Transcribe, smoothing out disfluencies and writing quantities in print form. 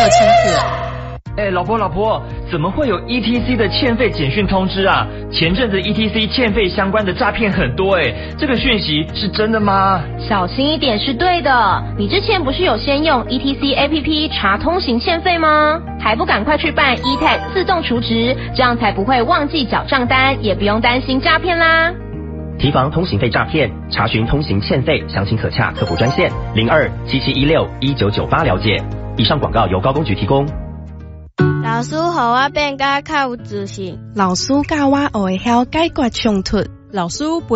清楚。 老婆，怎么会有 ETC 的欠费简讯通知啊？前阵子 ETC 欠费相关的诈骗很多这个讯息是真的吗？ 小心一点是对的。你之前不是有先用 ETC APP 查通行欠费吗？还不赶快去办 eTag 自动储值，这样才不会忘记缴账单，也不用担心诈骗啦。 提防通行费诈骗，查询通行欠费，详情可洽客服专线0277161998了解。以上广告由高工局提供。 老师，互我变甲较有自信。 老师教我会晓解决冲突。 老师